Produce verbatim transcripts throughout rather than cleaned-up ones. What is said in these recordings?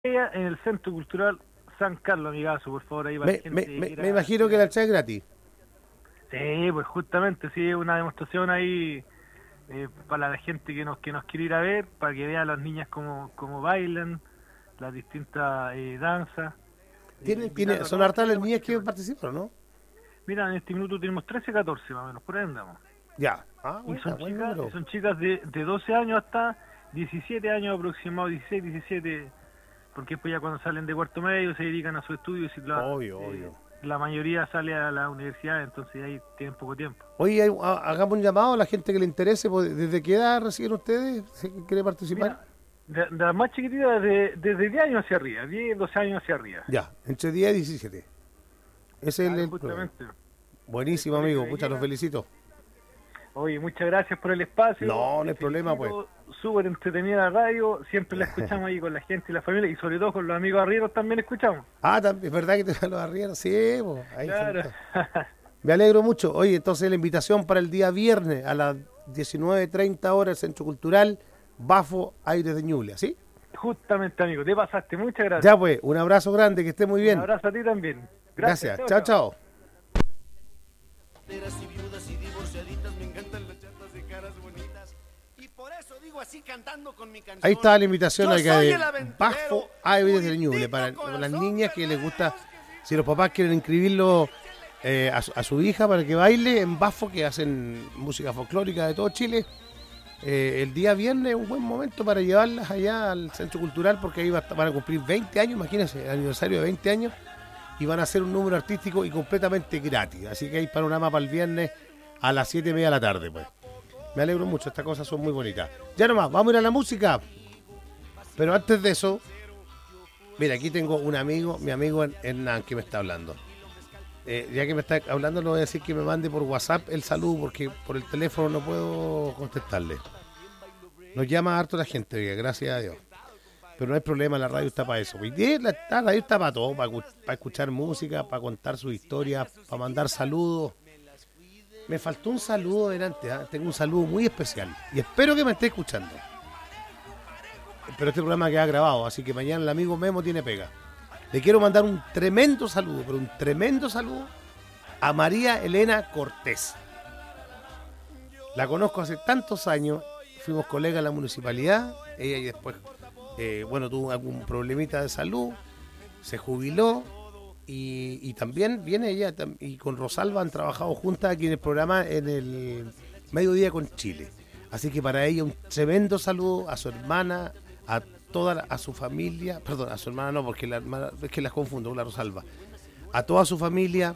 en el Centro Cultural San Carlos, amigazo, por favor, ahí para Me, la me, gente que me, quiera. me imagino que la entrada es gratis. Sí, pues justamente, sí, una demostración ahí eh, para la gente que nos que nos quiere ir a ver, para que vea a las niñas cómo, cómo bailan, las distintas eh, danzas. Eh, ¿Tiene, tiene, invitarlo a son todos hartas que las niñas que participen. participan, ¿no? Mira, en este minuto tenemos trece, catorce más o menos, por ahí andamos. Ya. Ah, Y bueno, son buen chicas, y número. son chicas de, de doce años hasta diecisiete años aproximadamente, dieciséis, diecisiete, porque después ya cuando salen de cuarto medio se dedican a sus estudios y la, Obvio, eh, obvio. la mayoría sale a la universidad, entonces ahí tienen poco tiempo. Oye, hay- ha- hagamos un llamado a la gente que le interese. pues, ¿Desde qué edad reciben ustedes? ¿Si quiere participar? Mira, de, de las más chiquititas desde, desde diez años hacia arriba, diez, doce años hacia arriba. Ya, entre diez y diecisiete. Ese es el, Claro, el programa. justamente. El Buenísimo, colegio amigo. de Pucha, los Llega. felicito. Oye, muchas gracias por el espacio. No, no hay Te problema, pues. felicito. Súper entretenida la radio, siempre la escuchamos ahí con la gente y la familia, y sobre todo con los amigos arrieros también escuchamos. Ah, también, es verdad que te los arrieros. Sí, pues. Ahí Claro. está. Me alegro mucho. Oye, entonces la invitación para el día viernes a las diecinueve treinta horas, Centro Cultural Bafo Aires de Ñuble, ¿sí? Justamente, amigo, te pasaste, muchas gracias. Ya pues, un abrazo grande, que esté muy bien. Un abrazo a ti también. Gracias. Chao, chao. Y viudas y divorciaditas, me encantan las chatas de caras bonitas. Y por eso digo así cantando con mi canción. Ahí está la invitación Yo acá soy de el aventurero, Bafo Aires de Ñuble puritito para corazón las niñas que de les gusta, veras que sí. si los papás quieren inscribirlo eh, a, su, a su hija para que baile en Bafo, que hacen música folclórica de todo Chile. Eh, el día viernes es un buen momento para llevarlas allá al Centro Cultural, porque ahí va a estar- van a cumplir veinte años, imagínense, el aniversario de veinte años, y van a hacer un número artístico y completamente gratis. Así que hay panorama para el viernes a las siete y media de la tarde, pues. Me alegro mucho, estas cosas son muy bonitas. Ya nomás, vamos a ir a la música. Pero antes de eso, mira, aquí tengo un amigo, mi amigo Hernán, que me está hablando. Eh, ya que me está hablando, le voy a decir que me mande por WhatsApp el saludo, porque por el teléfono no puedo contestarle. Nos llama harto la gente, oiga, gracias a Dios. Pero no hay problema, la radio está para eso. Y la, la radio está para todo, para, para escuchar música, para contar su historia, para mandar saludos. Me faltó un saludo delante, ¿eh? Tengo un saludo muy especial y espero que me esté escuchando. Pero este programa queda grabado, así que mañana el amigo Memo tiene pega. Le quiero mandar un tremendo saludo, pero un tremendo saludo a María Elena Cortés. La conozco hace tantos años, fuimos colegas en la municipalidad, ella y después, eh, bueno, tuvo algún problemita de salud, se jubiló. Y, y también viene ella y con Rosalba han trabajado juntas aquí en el programa en el Mediodía con Chile. Así que para ella un tremendo saludo a su hermana, a toda la- a su familia, perdón, a su hermana no, porque la hermana, es que las confundo con la Rosalba. A toda su familia,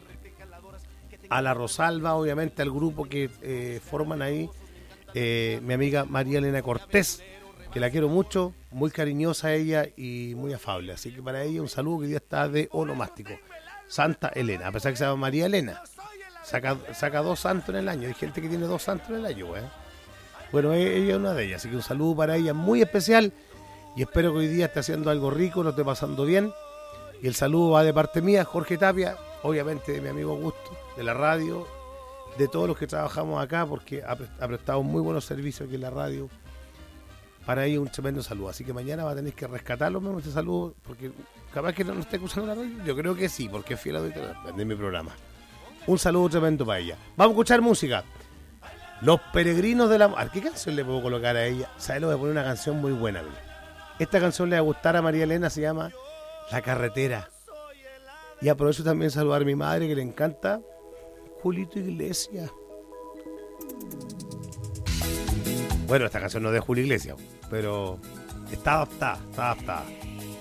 a la Rosalba, obviamente al grupo que eh, forman ahí, eh, mi amiga María Elena Cortés, que la quiero mucho, muy cariñosa ella y muy afable. Así que para ella un saludo, que hoy día está de onomástico. Santa Elena, a pesar que se llama María Elena. Saca, saca dos santos en el año. Hay gente que tiene dos santos en el año, güey. Bueno, e- ella es una de ellas, así que un saludo para ella muy especial. Y espero que hoy día esté haciendo algo rico, lo esté pasando bien. Y el saludo va de parte mía, Jorge Tapia, obviamente de mi amigo Augusto, de la radio, de todos los que trabajamos acá, porque ha, pre- ha prestado muy buenos servicios aquí en la radio. Para ella un tremendo saludo. Así que mañana va a tener que rescatarlo mismo este saludo, porque capaz que no, no esté escuchando la radio. Yo creo que sí, porque es fiel auditora de mi programa. Un saludo tremendo para ella. Vamos a escuchar música. Los Peregrinos de la... ¿A qué canción le puedo colocar a ella? ¿Sabes? Le voy a poner una canción muy buena. Mira. Esta canción le va a gustar a María Elena, se llama La Carretera. Y aprovecho también saludar a mi madre, que le encanta, Julito Iglesias. Bueno, esta canción no es de Julio Iglesias, pero está adaptada, está adaptada.